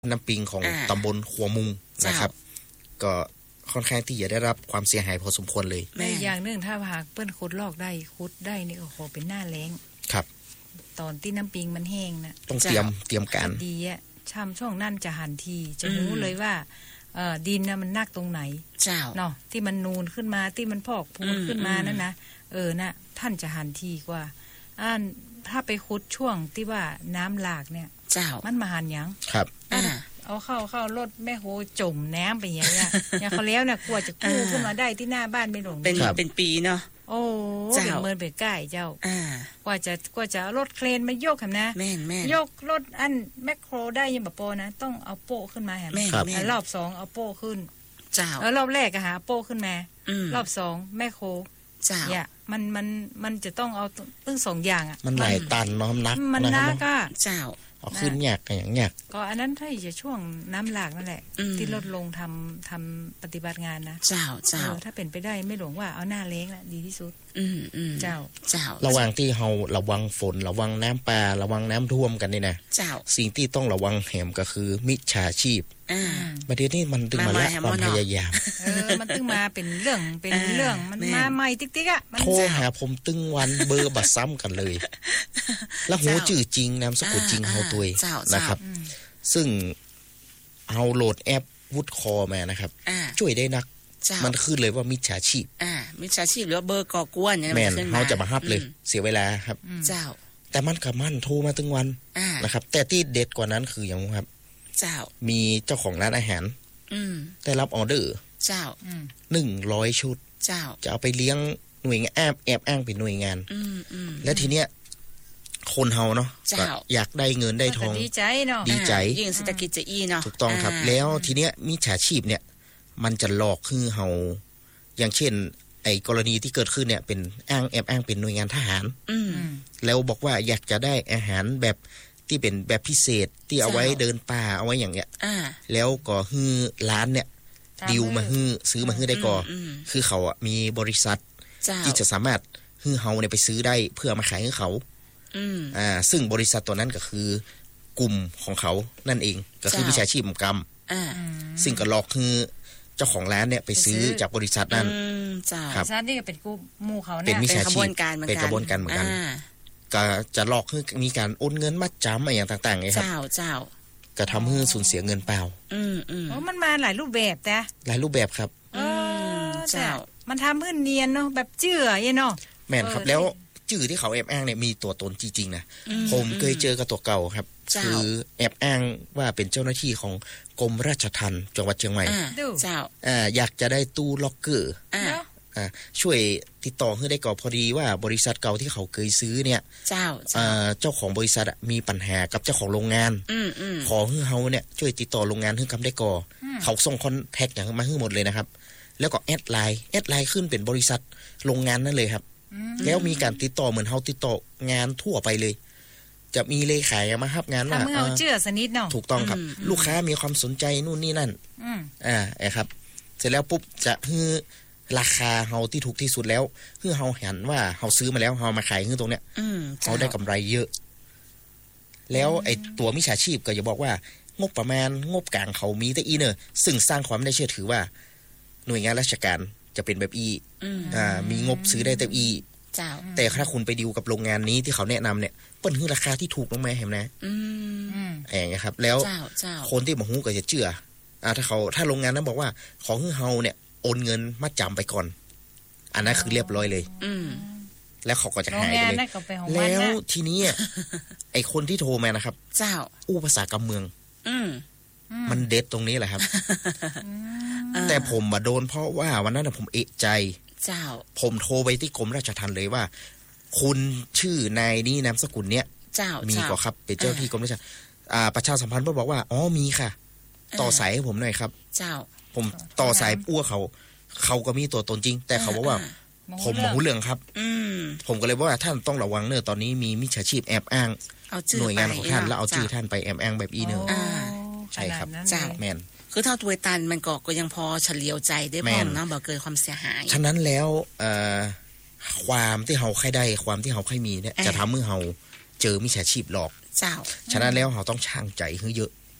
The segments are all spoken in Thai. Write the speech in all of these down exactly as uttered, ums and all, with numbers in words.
น้ำปิงของตำบลขัวมุงนะครับก็ค่อนข้างที่จะได้รับความเสียหายพอสมควรเลยในอย่างนึงถ้าหากเปิ้นขุดลอกได้ขุดได้นี่ก็ขอเป็นหน้าแล้งครับตอนที่น้ำปิงมันแห้งนะต้องเตรียมเตรียมการดีอ่ะช่ำช่วงนั่นจะหันทีจะรู้เลยว่าเอ่อดินน่ะมันนักตรงไหนเจ้าเนาะที่มันนูนขึ้นมาที่มันพอกพูนขึ้นมานั่นนะเออน่ะท่านจะหันทีกว่าอ่าถ้าไปขุดช่วงที่ว่าน้ำหลากเนี่ยเจ้ามันมาหันหยังครับอ่าเอาเข้าเข้ารถแม่โหจมน้ำไปอย่างเงี้ยอย่างเขาแล้วเนี่ยกลัวจะกู้ขึ้นมาได้ที่หน้าบ้านไม่หลงเป็นเป็นปีเนาะโอ้เป็นเมินเป็นใกล้เจ้าอ่ากว่าจะกว่าจะรถเครนมายกครับนะแม่นแม่นยกรถอันแมคโครได้ยังแบบโปนะต้องเอาโป้ขึ้นมาแหมรอบสองเอาโป้ขึ้นเจ้าแล้วรอบแรกก็หาโป้ขึ้นมารอบสองแมคโครเจ้าเนี่ยมันมันมันจะต้องเอาตั้งสองอย่างอ่ะมันหลายตันเนาะนักมันนักอ่ะเจ้าเอาขึ้นยากกันอย่างยากก็อันนั้นถ้าจะช่วงน้ำหลากนั่นแหละที่ลดลงทำทำปฏิบัติงานนะเจ้าเจ้าถ้าเป็นไปได้ไม่หลงว่าเอาหน้าเล้งแหละดีที่สุดอืมอืมเจ้าเจ้าระวังที่เฮาระวังฝนระวังน้ำป่าระวังน้ำท่วมกันนี่นะเจ้าสิ่งที่ต้องระวังแหมก็คือมิจฉาชีพอ่าประเดี๋ยวนี้มันตึงมาละความพยายามเออมันตึงมาเป็นเรื่องเป็นเรื่องมันมาใหม่ติ๊กๆอ่ะโทรหาผมตึงวันเบอร์บัดซ้ำกันเลยแล้วโหชื่อจริงนามสกุลจริงเฮาตัวนะครับซึ่งเอาโหลดแอปวุดคอมานะครับช่วยได้นักมันขึ้นเลยว่ามิจฉาชีพอ่ามิจฉาชีพหรือว่าเบอร์ก่อกวนเนี่ยแม่นเฮาจะมาฮับเลยเสียเวลาครับเจ้าแต่มันก็มั่นโทรมาตึงวันนะครับแต่ที่เด็ดกว่านั้นคืออย่างครับเจ้ามีเจ้าของร้านอาหารอืมได้รับออเดอร์เจ้าอืมหนึ่งร้อยชุดเจ้าจะเอาไปเลี้ยงหน่วยงานแอบแอบอ้างเป็นหน่วยงานอืมอืมแล้วทีเนี้ยคนเฮาเนาะอยากได้เงินได้ทองดีใจเนาะดีใจยิ่งเศรษฐกิจจะอีเนาะถูกต้องครับแล้วทีเนี้ยมิจฉาชีพเนี่ยมันจะหลอกคือเฮาอย่างเช่นไอ้กรณีที่เกิดขึ้นเนี่ยเป็นอ้างแอบอ้างเป็นหน่วยงานทหารอืมแล้วบอกว่าอยากจะได้อาหารแบบที่เป็นแบบพิเศษที่เอาไว้เดินป่าเอาไว้อย่างเงี้ยแล้วก็ฮื้อร้านเนี่ยดิวมาฮื้อซื้อมาฮื้อได้ก่อคือเขาอ่ะมีบริษัทที่จะสามารถฮื้อเฮาเนี่ยไปซื้อได้เพื่อมาขายให้เขาอ่าซึ่งบริษัทตัวนั้นก็คือกลุ่มของเขานั่นเองก็คือวิชาชีพกรรมซึ่งก็หลอกคือเจ้าของร้านเนี่ยไปซื้อจากบริษัทนั้นครับบริษัทนี่ก็เป็นกลุ่มหมู่เขาเนี่ยเป็นวิชาชีพเป็นกระบวนการเหมือนกันก็จะหลอกคือมีการโอนเงินมัดจำอะไรอย่างต่างๆไงครับเจ้าเจ้าก็ทำให้สูญเสียเงินเปล่าอืมอืมโอ้มันมาหลายรูปแบบแต่หลายรูปแบบครับอืมเจ้ามันทำเพื่อเนียนเนาะแบบเจื่อยัยเนาะแม่นครับแล้วจื่อที่เขาแอบอ้างเนี่ยมีตัวตนจริงๆนะผมเคยเจอกับตัวเก่าครับคือแอบอ้างว่าเป็นเจ้าหน้าที่ของกรมราชทัณฑ์จังหวัดเชียงใหม่เจ้าอ่าอยากจะได้ตู้ล็อกเกอร์อ่าช่วยติดต่อให้ได้ก่อนพอดีว่าบริษัทเก่าที่เขาเคยซื้อเนี่ยเจ้าอ่าเจ้าของบริษัทมีปัญหากับเจ้าของโรงงานขอให้เฮาเนี่ยช่วยติดต่อโรงงานให้กำได้ก่อเขาส่งคอนแทคอย่างมาให้หมดเลยนะครับแล้วก็แอดไลน์แอดไลน์ขึ้นเป็นบริษัทโรงงานนั่นเลยครับแล้วมีการติดต่อเหมือนเฮาติดต่องานทั่วไปเลยจะมีเลขามารับงานว่าเฮาเชื่อสนิทเนาะถูกต้องครับลูกค้ามีความสนใจนู่นนี่นั่นอืมอ่าไอ้ครับเสร็จแล้วปุ๊บจะฮื้อราคาเฮาที่ถูกที่สุดแล้วฮื้อเฮาเห็นว่าเฮาซื้อมาแล้วเฮามาขายฮื้อตรงเนี้ยเฮาได้กำไรเยอะแล้วไอ้ตัวมิจฉาชีพก็จะบอกว่างบประมาณงบกลางเขามีแต่อีเนอซึ่งสร้างความไม่ได้เชื่อถือว่าหน่วยงานราชการจะเป็นแบบอีอ่ามีงบซื้อได้แต่อีแต่ถ้าคุณไปดิวกับโรงงานนี้ที่เขาแนะนำเนี่ยเปิ้นฮื้อราคาที่ถูกลงมาเห็นนะอืมอย่างเงี้ยครับแล้วคนที่บ่ฮู้ก็จะเชื่ออ่าถ้าเขาถ้าโรงงานนั้นบอกว่าขอฮื้อเฮาเนี่ยโอนเงินมาจำไปก่อนอันนั้นคือเรียบร้อยเลยอืมแล้วเขาก็จะหายไปเลยแล้วทีนี้ไอ้คนที่โทรมานะครับเจ้าอู้ภาษากำเมืองอืมมันเด็ดตรงนี้แหละครับแต่ผมมาโดนเพราะว่าวันนั้นผมเอะใจเจ้าผมโทรไปที่กรมราชทัณฑ์เลยว่าคุณชื่อนายนี้นามสกุลเนี้ยเจ้ามีก็ครับเป็นเจ้าที่กรมราชอ่าประชาสัมพันธ์บอกว่าอ๋อมีค่ะต่อสายให้ผมหน่อยครับเจ้าผมต่อสายปั้วเขาเขาก็มีตัวตนจริงแต่เขาบอกว่าผมหูเรื่องครับผมก็เลยบอกว่าท่านต้องระวังเนอะตอนนี้มีมิจฉาชีพแอบอ้างหน่วยงานของท่านแล้วเอาชื่อท่านไปแอบอ้างแบบอีเนอใช่ครับเจ้าแม่นคือเท่าตัวตันมันก็ก็ยังพอเฉลียวใจได้พ้องเนาะบ่เกิดความเสียหายฉะนั้นแล้วเอ่อความที่เฮาใครได้ความที่เฮาใครมีเนี่ยจะทำให้เฮาเจอมิจฉาชีพหลอกเจ้าฉะนั้นแล้วเฮาต้องช่างใจให้เยอะ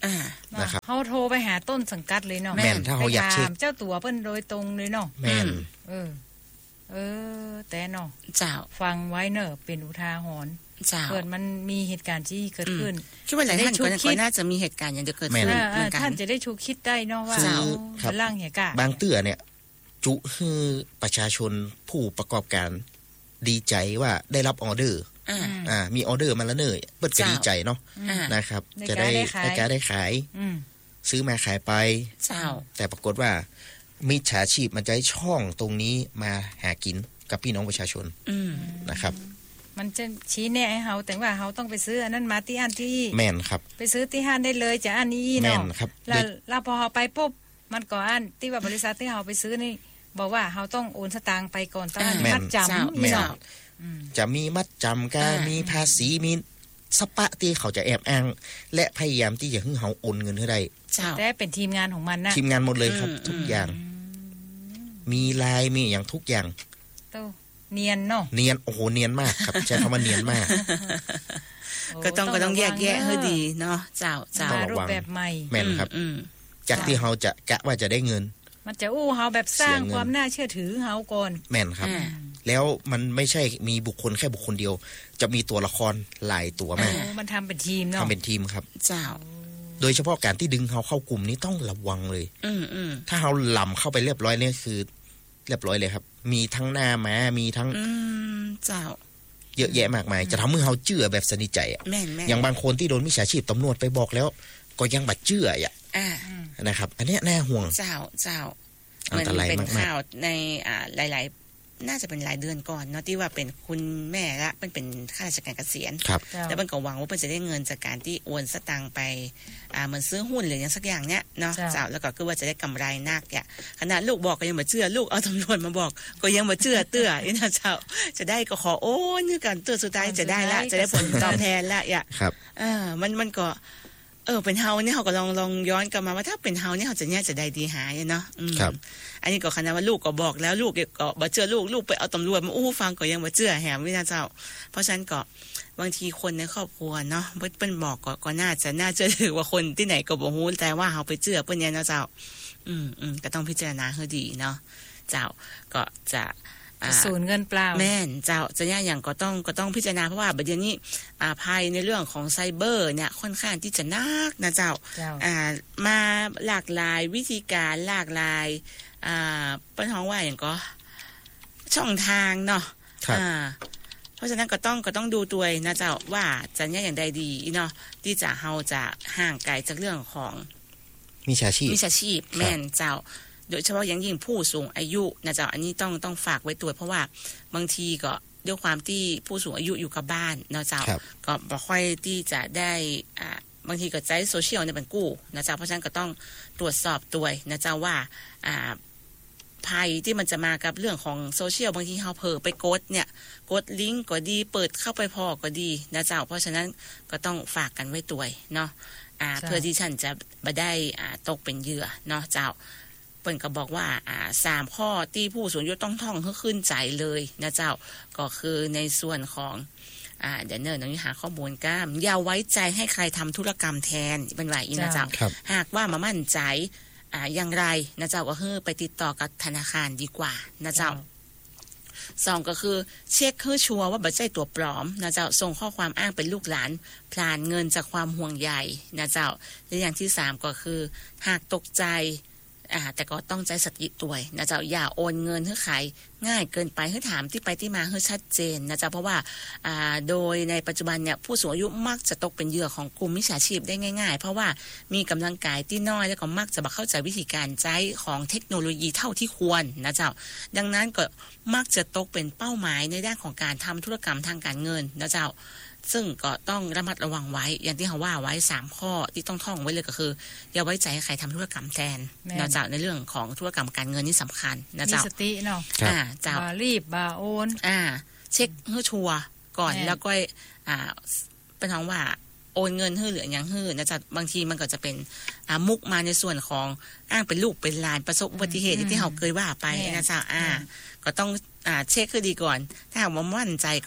อ่านะครับเฮาโทรไปหาต้นสังกัดเลยเนาะแม่นถ้าเฮาอยากเช็คเจ้าตัวเพิ่นโดยตรงเลยเนาะแม่นเออเออแต่เนาะเจ้าฟังไว้เนอะเป็นอุทาหรณ์เกิดมันมีเหตุการณ์ที่เกิดขึ้นคิดว่าหลายท่านก็น่าจะมีเหตุการณ์อย่างจะเกิดขึ้นเหมือนกันท่านจะได้ชูคิดได้เนาะว่าเรื่องเหตุการณ์บางเตื้อเนี่ยจุให้ประชาชนผู้ประกอบการดีใจว่าได้รับออเดอร์อ่ามีออเดอร์มาแล้วเนยเปิดก็ดีใจเนาะนะครับจะได้ได้การได้ขายซื้อมาขายไปแต่ปรากฏว่ามิจฉาชีพมันจะให้ช่องตรงนี้มาหากินกับพี่น้องประชาชนนะครับมันจะชี้แนะให้เฮาแต่ว่าเฮาต้องไปซื้ออันนั้นมาที่อันที่แม่นครับไปซื้อที่ห้างได้เลยจะอันนี้เนาะแล้วแล้วพอเฮาไปปุ๊บมันก็อันที่ว่าบริษัทที่เฮาไปซื้อนี่บอกว่าเฮาต้องโอนสตางค์ไปก่อนต้องมัดจำเนาะจะมีมัดจำก็มีภาษีมีสปะที่เขาจะแอบอ้างและพยายามที่จะให้เฮาโอนเงินให้ได้แต่เป็นทีมงานของมันนะทีมงานหมดเลยครับทุกอย่างมีลายมีอย่างทุกอย่างโตเนียนเนาะเนียนโอ้โหเนียนมากครับใช้คำว่าเนียนมากก็ต้องก็ต้องแยกแยะให้ดีเนาะเจ้าเจ้ารูปแบบใหม่แม่นครับจากที่เฮาจะกะว่าจะได้เงินมันจะอู้เฮาแบบสร้างความน่าเชื่อถือเฮาก่อนแม่นครับแล้วมันไม่ใช่มีบุคคลแค่บุคคลเดียวจะมีตัวละครหลายตัวมากมันทำเป็นทีมเนาะทำเป็นทีมครับเจ้าโดยเฉพาะการที่ดึงเฮาเข้ากลุ่มนี้ต้องระวังเลยถ้าเฮาล้ำเข้าไปเรียบร้อยเนี่ยคือเรียบร้อยเลยครับมีทั้งหน้าม้ามีทั้งเจ้าเยอะแยะมากมายจะทำให้เฮาเชื่อแบบสนิทใจอ่ะอย่างบางคนที่โดนมิจฉาชีพตำรวจไปบอกแล้วก็ยังบัดเชื่ออ่ะนะครับอันนี้น่าห่วงเจ้าเจ้ามันเป็นข่าวในอ่าหลายๆน่าจะเป็นหลายเดือนก่อนเนาะที่ว่าเป็นคุณแม่ละมันเป็นข้าราชการเกษียณแล้วมันก็หวังว่าเพิ่นจะได้เงินจากการที่โอนสตางค์ไปอ่าเหมือนซื้อหุ้นหรืออย่างสักอย่างเนี้ยเนาะเจ้าแล้วก็คือว่าจะได้กำไรนักอ่ะขนาดลูกบอกก็ยังบ่เชื่อลูกเอาตำรวจมาบอกก็ยังบ่เชื่อเตื้อนี่นะเจ้าจะได้ก็ขอโอ้นี่กันเตื้อสุดท้ายจะได้ละจะได้ผลตอบแทนละอ่ะครับเออมันมันก็เออเป็นเฮาเนี่ยเฮาก็ลองลองย้อนกลับมาว่าถ้าเป็นเฮาเนี่ยเฮาจะเนี่ยจะได้ดีหายเนาะครับอันนี้ก็ขนาดว่าลูกก็บอกแล้วลูกก็บ่เชื่อลูกลูกไปเอาตำรวจมาอู้ฟังก็ยังบ่เชื่อแหมวินาเจ้าเพราะฉะนั้นก็บางทีคนในครอบครัวเนาะเพิ่นบอกก็ก็น่าจะน่าเชื่อถือว่าคนที่ไหนก็บ่ฮู้แต่ว่าเฮาไปเชื่อเพิ่นเนี่ยเนาะเจ้าอืมๆก็ต้องพิจารณาให้ดีเนาะเจ้าก็จะสูญเงินเปล่าแม่นเจ้าจะอย่างก็ต้องก็ต้องพิจารณาเพราะว่าบัดนี้อ่าภัยในเรื่องของไซเบอร์เนี่ยค่อนข้างที่จะหนักนะเจ้าอ่ามาหลากหลายวิธีการหลากหลายอ่าเปิ้นฮ้องว่าหยังก็ช่องทางเนาะอ่าเพราะฉะนั้นก็ต้องก็ต้องดูตัวนะเจ้าว่าจะเนี่ยอย่างใดดีเนาะที่จะเฮาจะห่างไกลจากเรื่องของมิจฉาชีพมิจฉาชีพแม่นเจ้าโดยเฉพาะอย่างยิ่งผู้สูงอายุนะเจ้าอันนี้ต้องต้องฝากไว้ตัวเพราะว่าบางทีก็ด้วยความที่ผู้สูงอายุอยู่กับบ้านเนาะเจ้าก็บ่ค่อยที่จะได้อ่าบางทีก็ใช้โซเชียลเนี่ยเป็นกู้นะเจ้าเพราะฉะนั้นก็ต้องตรวจสอบตัวนะเจ้าว่าอ่าภัยที่มันจะมากับเรื่องของโซเชียลบางทีเฮาเผลอไปกดเนี่ยกดลิงก์ก็ดีเปิดเข้าไปพอก็ดีนะเจ้าเพราะฉะนั้นก็ต้องฝากกันไว้ตัวเนาะอ่าเพื่อที่ฉันจะบ่ได้อ่าตกเป็นเหยื่อเนาะเจ้าเปิ้นก็บอกว่าอ่าสามข้อที่ผู้สูงอายุต้องท่องให้ขึ้นใจเลยนะเจ้าก็คือในส่วนของอ่าเดี๋ยวเนิ่นต้องหาข้อมูลก้ามอย่าไว้ใจให้ใครทำธุรกรรมแทนเป็นว่าอีนะเจ้าหากว่ามามั่นใจอ่าอย่างไรนะเจ้าก็คือไปติดต่อกับธนาคารดีกว่านะเจ้าสองก็คือเช็คให้ชัวร์ว่าบ่ใช่ตัวปลอมนะเจ้าส่งข้อความอ้างเป็นลูกหลานพลานเงินจากความห่วงใยนะเจ้าและอย่างที่สามก็คือหากตกใจอ่าแต่ก็ต้องใจสติตัวนะเจ้าอย่าโอนเงินให้ใครง่ายเกินไปให้ถามที่ไปที่มาให้ชัดเจนนะเจ้าเพราะว่าอ่าโดยในปัจจุบันเนี่ยผู้สูงอายุมักจะตกเป็นเหยื่อของกลุ่มมิจฉาชีพได้ง่ายๆเพราะว่ามีกำลังกายที่น้อยแล้วก็มักจะบ่เข้าใจวิธีการใช้ของเทคโนโลยีเท่าที่ควรนะเจ้าดังนั้นก็มักจะตกเป็นเป้าหมายในด้านของการทำธุรกรรมทางการเงินนะเจ้าซึ่งก็ต้องระมัดระวังไว้อย่างที่เขาว่าไว้สามข้อที่ต้องท่องไว้เลยก็คืออย่าไว้ใจให้ใครทำธุรกรรมแทนนอกจากในเรื่องของธุรกรรมการเงินนี่สำคัญนะเจ้ามีสติเนาะอ่าเจ้ารีบบ่โอนอ่าเช็คให้ชัวร์ก่อนแล้วก็อ่าเป็นท้องว่าโอนเงินให้เหลืออย่างให้นะจ๊ะบางทีมันก็จะเป็นอ่ามุกมาในส่วนของอ้างเป็นลูกเป็นหลานประสบอุบัติเหตุที่เขาเคยว่าไปนะจ๊ะอ่าก็ต้องอ่าเช็คให้ดีก่อนถ้าหากว่ามั่นใจก็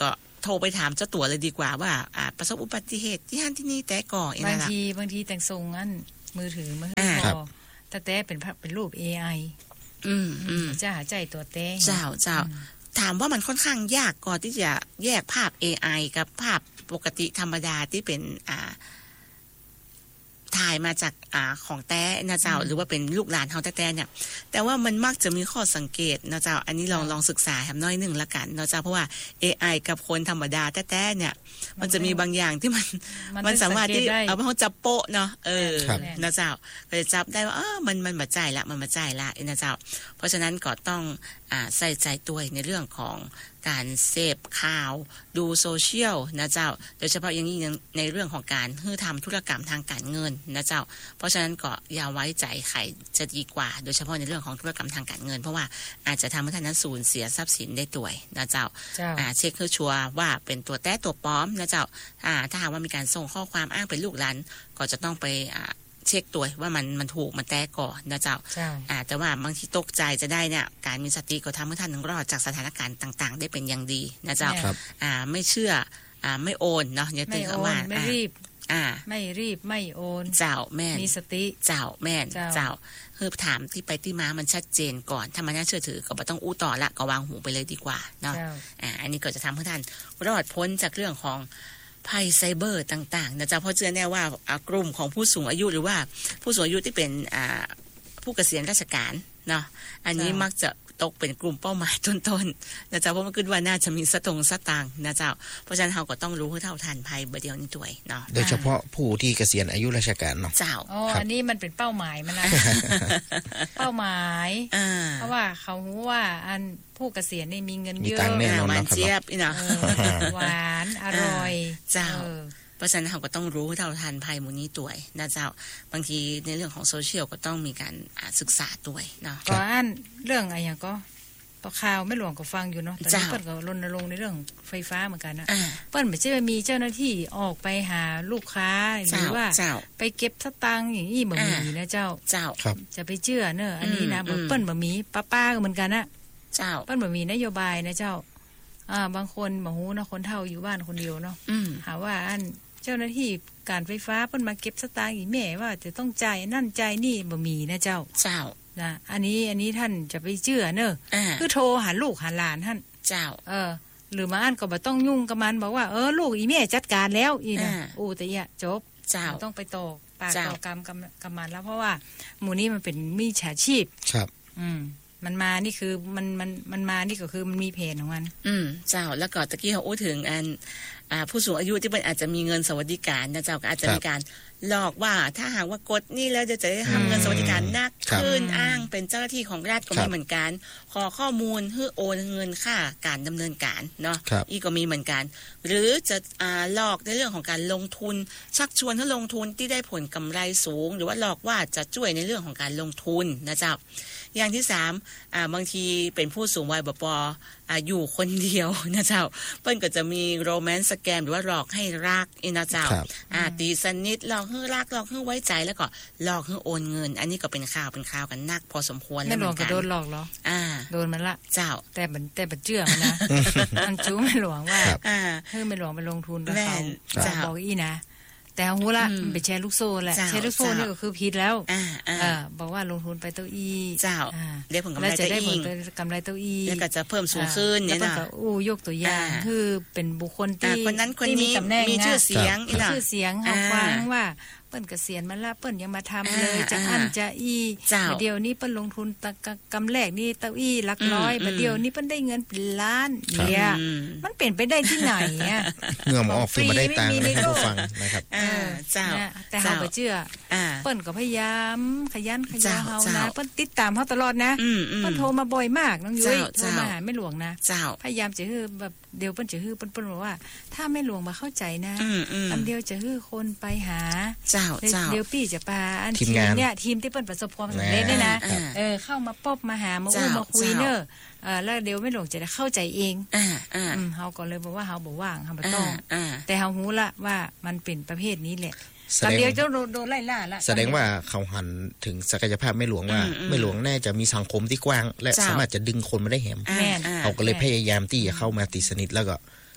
โทรไปถามเจ้าตัวเลยดีกว่าว่าอ่าประสบอุบัติเหตุที่นั่นที่นี่แต่ก่อบางทีบางทีแต่งทรงอันมือถือมาให้พอแต่แต่เป็นเป็นรูป เอ ไออืมอืมจะหาใจตัวแต่เจ้าเจ้าถามว่ามันค่อนข้างยากก่อนที่จะแยกภาพ เอ ไอ กับภาพปกติธรรมดาที่เป็นอ่าถ่ายมาจากอ่าของแต้นะเจ้าหรือว่าเป็นลูกหลานเฮาแต้ๆเนี่ยแต่ว่ามันมักจะมีข้อสังเกตนะเจ้าอันนี้ลองลองศึกษาแหมน้อยนึงละกันนะเจ้าเพราะว่า เอ ไอ กับคนธรรมดาแต้ๆเนี่ยมันจะมีบางอย่างที่มันมันสามารถที่เอาเฮาจับโป๊ะเนาะเออนะเจ้าก็จะจับได้ว่าเออมันมันบ่ใจละมันบ่ใจละนะเจ้าเพราะฉะนั้นก็ต้องอ่าใส่ใจตัวในเรื่องของการเสพข่าวดูโซเชียลนะเจ้าโดยเฉพาะอย่างยิ่งในเรื่องของการฮื้อทำธุรกรรมทางการเงินนะเจ้าเพราะฉะนั้นก็อย่าไว้ใจใครจะดีกว่าโดยเฉพาะในเรื่องของธุรกรรมทางการเงินเพราะว่าอาจจะทำให้ท่านนั้นสูญเสียทรัพย์สินได้ด้วยนะเจ้าอ่าเช็คให้ชัวร์ว่าเป็นตัวแต้ตัวปลอมนะเจ้าอ่าถ้าหากว่ามีการส่งข้อความอ้างเป็นลูกหลานก็จะต้องไปอ่าเช็คตัวว่ามันมันถูกมันแต้ก่อนนะเจ้าอ่าแต่ว่าบางทีตกใจจะได้เนี่ยการมีสติก็ทำให้ท่านรอดจากสถานการณ์ต่างๆได้เป็นอย่างดีนะเจ้าอ่าไม่เชื่ออ่าไม่โอนเนาะอย่าตื่นเข้ามาไม่รีบอ่าไม่รีบไม่โอนเจ้าแม่นมีสติเจ้าแม่นเจ้าคือถามที่ไปที่มามันชัดเจนก่อนถ้ามันน่าเชื่อถือก็ไม่ต้องอู้ต่อละก็วางหูไปเลยดีกว่าเนาะอ่าอันนี้ก็จะทำให้ท่านรอดพ้นจากเรื่องของภัยไซเบอร์ต่างๆนะจ๊ะเพราะเชื่อแน่ว่ากลุ่มของผู้สูงอายุหรือว่าผู้สูงอายุที่เป็นผู้เกษียณราชการเนาะอันนี้มักจะตกเป็นกลุ่มเป้าหมายต้นๆนะจ๊ะเพราะมันคิดว่าน่าจะมีสตงสตางค์นะจ๊ะเพราะฉะนั้นเราก็ต้องรู้เท่าทันภัยเดียวนี้ด้วยเนาะโดยเฉพาะผู้ที่เกษียณอายุราชการเนาะเจ้าอ๋ออันนี้มันเป็นเป้าหมายมันนะ เป้าหมายเพราะว่าเขารู้ว่าอันผู้เกษียณนี่มีเงินเยอะมันเจี๊ยบเนาะหวานอร่อยเจ้าเพราะฉะนั้นเราก็ต้องรู้เท่าทันภัยมูลนี้ด้วยนะเจ้าบางทีในเรื่องของโซเชียลก็ต้องมีการศึกษาด้วยเนาะก็อันเรื่องอะไรอย่างก็ต่อข่าวไม่หลวงก็ฟังอยู่เนาะตอนนี้เปิ้ลก็รณรงค์ในเรื่องไฟฟ้าเหมือนกันนะเปิ้ลไม่ใช่มีเจ้าหน้าที่ออกไปหาลูกค้าหรือว่าไปเก็บสตางค์อย่างนี้บ่มีนะเจ้าเจ้าจะไปเชื่อเนอะอันนี้นะเปิ้ลบ่มีป้าๆก็เหมือนกันนะเจ้าเปิ้ลบ่มีนโยบายนะเจ้าอ่าบางคนบ่ฮู้นะคนเฒ่าอยู่บ้านคนเดียวเนาะหาว่าอันเจ้าหน้าที่การไฟฟ้าเพิ่นมาเก็บสตางค์อีแม่ว่าจะต้องจ่ายนั่นจ่ายนี่บ่มีนะเจ้าเจ้านะอันนี้อันนี้ท่านจะไปเชื่อเนอะคือโทรหาลูกหาหลานท่านเจ้าเออหรือมาอ่านก็บ่ต้องยุ่งกับมันบอกว่าเออลูกอีแม่จัดการแล้วอีนะโอ้แต่อย่าจบเจ้าต้องไปต่อปากต่อกรรมกับมันแล้วเพราะว่าหมู่นี้มันเป็นมิจฉาชีพครับอืมมันมานี่คือมันมันมันมานี่ก็คือมันมีเพจของมันอืมเจ้าแล้วก็ตะกี้เขาอู้ถึงอันอ่าผู้สูงอายุที่มันอาจจะมีเงินสวัสดิการนะเจ้าก็อาจจะมีการหลอกว่าถ้าหากว่ากดนี่แล้วจะจะได้ทำเงินสวัสดิการนักขึ้นอ้างเป็นเจ้าหน้าที่ของรัฐก็มีเหมือนกันขอข้อมูลเพื่อโอนเงินค่าการดำเนินการเนาะอีกก็มีเหมือนกันหรือจะอ่าหลอกในเรื่องของการลงทุนชักชวนให้ลงทุนที่ได้ผลกำไรสูงหรือว่าหลอกว่าจะช่วยในเรื่องของการลงทุนนะเจ้าอย่างที่สามอ่าบางทีเป็นผู้สูงวัยบ่ปออ่าอยู่คนเดียวนะเจ้าเปิ้นก็จะมีโรแมนต์สแกมหรือว่าหลอกให้รักอีนะเจ้าอ่าตีสนิทหลอกให้รักหลอกให้ไว้ใจแล้วก็หลอกให้โอนเงินอันนี้ก็เป็นข่าวเป็นข่าวกันนักพอสมควรแล้วเหมือนกันไม่หลวงก็โดนหลอกเหรออ่าโดนมันละเจ้าแต่มันแต่มันเชื่อมันนะมันจู้ไม่หลวงว่าอ่าให้ไม่หลวงไปลงทุนกับเขาบอกอีนะแต่ฮู้ละมันไปแชร์ลูกโซ่แหละแชร์ลูกโซ่นี่ก็คือผิดแล้วอ่าบอกว่าลงทุนไปเต้าอี้เจ้าได้ผลกำไรเต้าอี้กำไรเต้าอี้แล้วก็จะเพิ่มสูงขึ้นเนี่ยนะแล้วก็อู้ยกตัวอย่างคือเป็นบุคคลที่คนนั้นคนนี้มีชื่อเสียงมีชื่อเสียงเฮาฟังว่าเปิ้นเกษียณมาละเปิ้นยังมาทำเลยจะอันจะอีเดี๋ยวนี้เปิ้นลงทุนตะกำแรกนี่เต้าอี้หลักร้อยบัดเดี๋ยวนี้เปิ้นได้เงินเป็นล้านเนี่ยมันเป็นไปได้ที่ไหนอ่ะเงื่อมออกคือมาได้ตังค์ให้ผู้ฟังนะครับอ่าเจ้าแต่เฮาบ่เชื่อเปิ้นก็พยายามขยันขยันเฮานะเปิ้นติดตามเฮาตลอดนะเปิ้นโทรมาบ่อยมากน้องยุ้ยโทรมาหาแม่หลวงนะพยายามจะฮือแบบเดี๋ยวเปิ้นจะฮือเปิ้นบอกว่าถ้าแม่หลวงมาเข้าใจนะอันเดียวจะฮือคนไปหาเดี๋ยวพี่จะปาอันทีมเนี่ยทีมที่เปิ้นประสบความสำเร็จได้นะเออเข้ามาป๊อบมาหามาอู้มาคุยเนอะเออแล้วเดี๋ยวไม่หลงจะได้เข้าใจเองอ่าอืมเฮาก็เลยบอกว่าเฮาบ่ว่างเฮาบ่ต้องแต่เฮาฮู้ละว่ามันเป็นประเภทนี้แหละตอนเดียวเจ้าโดนไล่ล่าละแสดงว่าเขาหันถึงศักยภาพแม่หลวงว่าแม่หลวงแน่จะมีสังคมที่กว้างและสามารถจะดึงคนมาได้แหมเขาก็เลยพยายามที่จะเข้ามาตีสนิทแล้วก็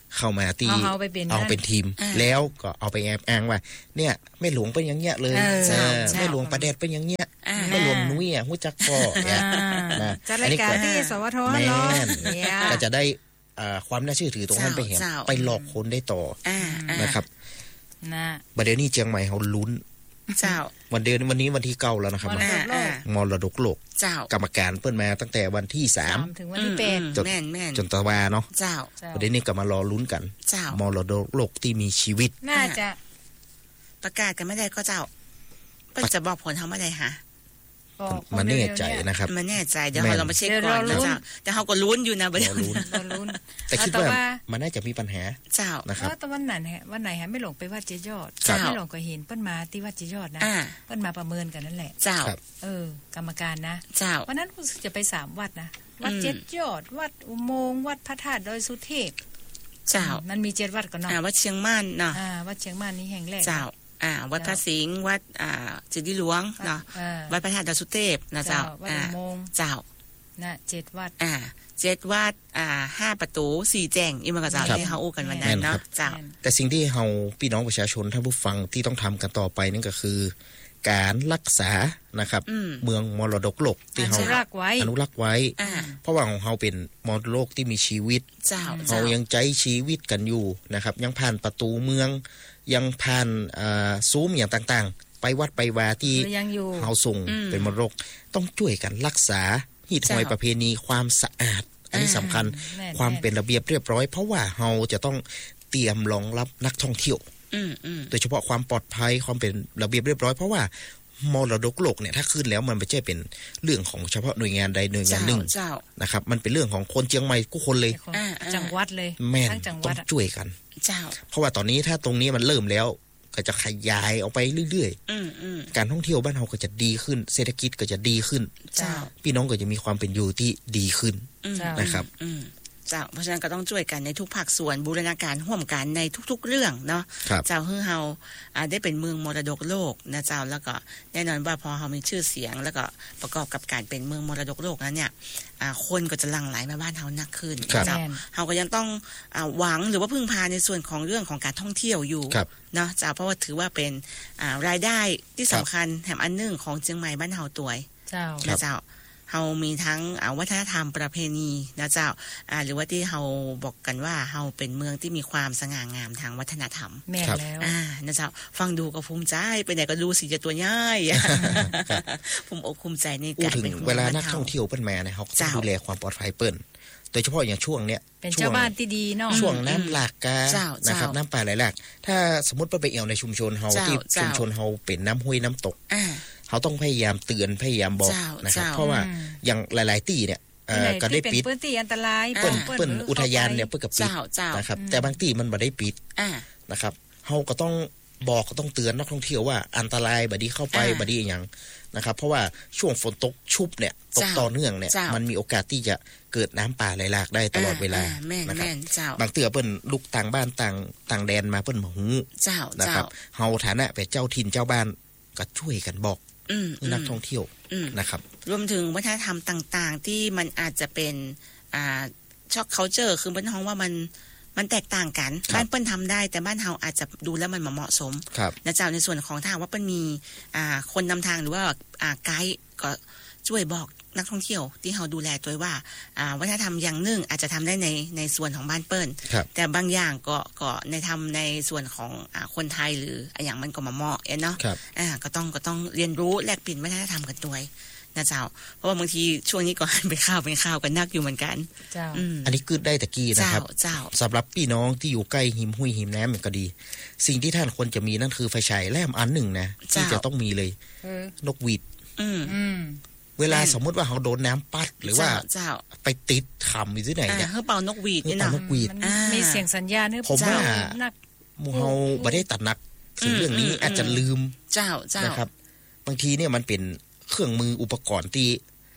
เข้ามาตีเอาเป็นทีมแล้วก็เอาไปแอบอ้างว่าเนี่ยแม่หลวงเป็นอย่างเงี้ยเลยแม่หลวงประเด็ดเป็นอย่างเงี้ยแม่หลวงนุ้ยอ่ะฮู้จักพ่อเนี่ยนะจะรายการที่สวทเนาะก็จะได้ความน่าเชื่อถือตรงนั้นไปเห็นไปหลอกคนได้ต่อนะครับนะประเดี๋ยวนี้เชียงใหม่เฮาลุ้นเจ้าวันเดือนวันนี้วันที่เก้าแล้วนะครับมรดกโลกเจ้ากรรมการเปิ้นมาตั้งแต่วันที่สามถึงวันที่แปดจนจนตะวาเนาะเจ้าประเดี๋ยวนี้ก็มารอลุ้นกันมรดกโลกที่มีชีวิตน่าจะประกาศกันไม่ได้ก็เจ้าเปิ้นจะบอกผลเฮาไม่ได้ฮะมันแน่ใจนะครับมันแน่ใจเดี๋ยวเรามาเช็คก่อนนะเจ้าแต่เขาก็ลุ้นอยู่นะประเดี๋ยวลุ้นแต่คิดว่ามันน่าจะมีปัญหาเจ้านะครับตะวันนั้นฮะวันไหนฮะไม่หลงไปวัดเจยอดไม่หลงก็เห็นเปิ้นมาที่วัดเจยอดนะเปิ้นมาประเมินกันนั่นแหละเจ้าเออกรรมการนะเจ้าวันนั้นรู้สึกจะไปสามวัดนะวัดเจยอดวัดอุโมงค์วัดพระธาตุดอยสุเทพเจ้ามันมีเจ็ดวัดก่อนเนาะวัดเชียงม่านเนาะวัดเชียงม่านนี่แห่งแรกเจ้าอ่าวัดพระสิงห์วัดอ่าจิตดิหลวงเนาะวัดพระธาตุดอยสุเทพนะเจ้าวัดอุโมงค์เจ้านะเจ็ดวัดอ่าเจ็ดวัดอ่าห้าประตูสี่แจ้งอีมันก็เจ้าที่เฮาอู้กันวันนั้นเนาะเจ้าแต่สิ่งที่เฮาพี่น้องประชาชนท่านผู้ฟังที่ต้องทำกันต่อไปนั่นก็คือการรักษานะครับเมืองมรดกโลกที่เฮาอนุรักษ์ไว้อนุรักษ์ไว้เพราะว่าของเฮาเป็นมรดกโลกที่มีชีวิตเฮายังใจชีวิตกันอยู่นะครับยังผ่านประตูเมืองยังผ่านซุ้มอย่างต่างๆไปวัดไปวาที่เฮาส่งเป็นมรดกต้องช่วยกันรักษาหีดหอยประเพณีความสะอาดอันนี้สำคัญความเป็นระเบียบเรียบร้อยเพราะว่าเฮาจะต้องเตรียมรองรับนักท่องเที่ยวโดยเฉพาะความปลอดภัยความเป็นระเบียบเรียบร้อยเพราะว่ามรดกโลกเนี่ยถ้าขึ้นแล้วมันไม่ใช่เป็นเรื่องของเฉพาะหน่วยงานใดหน่วยงานหนึ่งนะครับมันเป็นเรื่องของคนเชียงใหม่ทุกคนเลยจังหวัดเลยแม่นต้องช่วยกันเพราะว่าตอนนี้ถ้าตรงนี้มันเริ่มแล้วก็จะขยายออกไปเรื่อยๆการท่องเที่ยวบ้านเราก็จะดีขึ้นเศรษฐกิจก็จะดีขึ้นพี่น้องก็จะมีความเป็นอยู่ที่ดีขึ้นนะครับเจ้าเพราะฉะนั้นก็ต้องช่วยกันในทุกภาคส่วนบูรณาการร่วมกันในทุกๆเรื่องเนาะเจ้าเฮือเฮาได้เป็นเมืองมรดกโลกนะเจ้าแล้วก็แน่นอนว่าพอเฮามีชื่อเสียงแล้วก็ประกอบกับการเป็นเมืองมรดกโลกนั้นเนี่ยคนก็จะหลั่งไหลมาบ้านเฮานักขึ้นเจ้าเฮาก็ยังต้องหวังหรือว่าพึ่งพาในส่วนของเรื่องของการท่องเที่ยวอยู่เนาะเจ้าเพราะว่าถือว่าเป็นรายได้ที่สำคัญแถมอันนึงของเชียงใหม่บ้านเฮาตัวเจ้าเจ้าเฮามีทั้งวัฒนธรรมประเพณีนะเจ้าหรือว่าที่เฮาบอกกันว่าเฮาเป็นเมืองที่มีความสง่างามทางวัฒนธรรมแม่แล้วอ่านะเจ้าฟังดูก็ภูมิใจไปไหนก็ดูสิจะตัวใหญ่ภูมิอกภูมิใจในการเป็นเวลานักท่องเที่ยวเปิ้นมาเนี่ยเฮาต้องดูแลความปลอดภัยเปิ้นโดยเฉพาะอย่างช่วงเนี้ยเป็นเจ้าบ้านที่ดีเนาะช่วงน้ำหลากกานะครับน้ำป่าไหลหลากถ้าสมมติไปเอี่ยวในชุมชนเฮาที่ชุมชนเฮาเป็นน้ำห้วยน้ำตกเขาต้องพยายามเตือนพยายามบอกนะครับเพราะว่าอย่างหลายๆที่เนี่ยก็ได้ปิดพื้นที่อันตรายเปิ้นเปิ้นอุทยานเนี่ยเปิ้นก็ปิดนะครับแต่บางที่มันบ่ได้ปิดนะครับเฮาก็ต้องบอกก็ต้องเตือนนักท่องเที่ยวว่าอันตรายบ่ดีเข้าไปบ่ดีอย่างนะครับเพราะว่าช่วงฝนตกชุบเนี่ยตกต่อเนื่องเนี่ยมันมีโอกาสที่จะเกิดน้ำป่าไหลหลากได้ตลอดเวลานะครับบางเตือเปิ้นลุกต่างบ้านต่างต่างแดนมาเปิ้นบ่ฮู้นะครับเฮาฐานะเป็นเจ้าถิ่นเจ้าบ้านก็ช่วยกันบอกนักท่องเที่ยวนะครับรวมถึงวัฒนธรรมต่างๆที่มันอาจจะเป็นอ่าช็อก culture คือเป็นห้องว่ามันมันแตกต่างกันบ้านเปิ้นทำได้แต่บ้านเฮาอาจจะดูแล้วมันเหมาะสมนะเจ้าในส่วนของทางว่าเปิ้นมีอ่าคนนำทางหรือว่าอ่าไกด์ก็ช่วยบอกนักท่องเที่ยวที่เฮาดูแลตัวว่าอ่าวัฒนธรรมอย่างนึงอาจจะทำได้ในในส่วนของบ้านเปิ้นแต่บางอย่างก็ก็ในทำในส่วนของอ่าคนไทยหรืออย่างมันก็มาเหมาะเนาะอ่าก็ต้องก็ต้องเรียนรู้แลกเปลี่ยนวัฒนธรรมกันด้วยนะเจ้าเพราะว่าบางทีช่วงนี้ก็หันไปข้าวเป็นข้าวกันนักอยู่เหมือนกันเจ้าอันนี้คือได้ตะกี้นะครับสำหรับพี่น้องที่อยู่ใกล้หิมห้วยหิมน้ำมันก็ดีสิ่งที่ท่านควรจะมีนั่นคือไฟฉายแล่มอันหนึ่งนะที่จะต้องมีเลยนกหวีดเวลาสมมติว่าเขาโดนน้ำปัดหรือว่าไปติดขำอยู่ที่ไหนเนี่ยเขาเป่านกหวีดเนี่ยนกหวีดมีเสียงสัญญาณผมว่ามูเฮาไม่ได้ตัดนักสิ่งเรื่องนี้อาจจะลืมเจ้าเจ้านะครับบางทีเนี่ยมันเป็นเครื่องมืออุปกรณ์ที่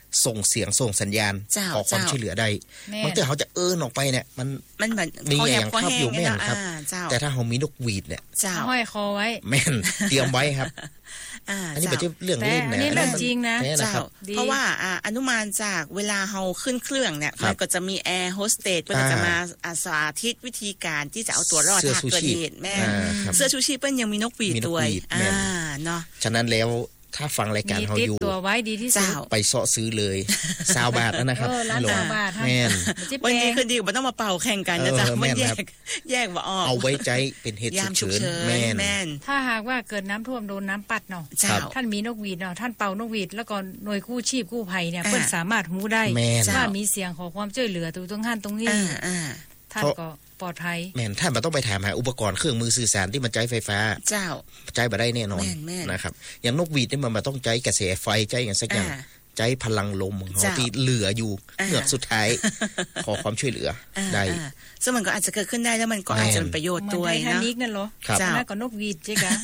ส่งเสียงส่งสัญญาณขอความช่วยเหลือได้บางทีเขาจะเอิ้นออกไปเนี่ยมันมันแบบมีอย่างครอบอยู่แม่นครับแต่ถ้าเขามีนกหวีดเนี่ยห้อยคอไว้แม่นเตรียมไว้ครับอันนี้เป็นเรื่องเล่นนะอันนี้เรื่องจริงนะเพราะว่าอนุมานจากเวลาเราขึ้นเครื่องเนี่ยมันก็จะมีแอร์โฮสเตสก็จะมาสาธิตวิธีการที่จะเอาตัวรอดถ้าเกิดเหตุแม่เสื้อชูชีพเปิ้ลยังมีนกหวีดด้วยอ่าเนาะฉะนั้นแล้วถ้าฟังรายการเขาอยู่ตัวไว้ดีที่สุดไปเสาะซื้อเลยสามบาทแล้วนะครับร้านสามบาทแม่นวันนี้คือดีมันต้องมาเป่าแข่งกันนะจ๊ะมันแยกแยกว่าออกเอาไว้ใจเป็นเหตุฉุกเฉินแม่นถ้าหากว่าเกิดน้ำท่วมโดนน้ำปัดเนาะท่านมีนกหวีดเนาะท่านเป่านกหวีดแล้วก็หน่วยกู้ชีพกู้ภัยเนี่ยเพิ่นสามารถหูได้ถ้ามีเสียงขอความช่วยเหลือตรงตรงท่านตรงนี้ท่านก็ปลอดภัยแม่นท่านมันต้องไปถามหาอุปกรณ์เครื่องมือสื่อสารที่มันใช้ไฟฟ้าเจ้าใช้บ่ได้แน่นอนนะครับอย่างนกหวีดนี่มันมันต้องใช้กระแสไฟใช้อย่างสักอย่างใช้พลังลมของเขาที่เหลืออยู่เหือกสุดท้ายขอความช่วยเหลือได้ซึ่งมันก็อาจจะเกิดขึ้นได้แล้วมันก็อาจจะเป็นประโยชน์ด้วยนะไททานิคนั่นเหรอจำได้ก็นกหวีดใช่มั้ย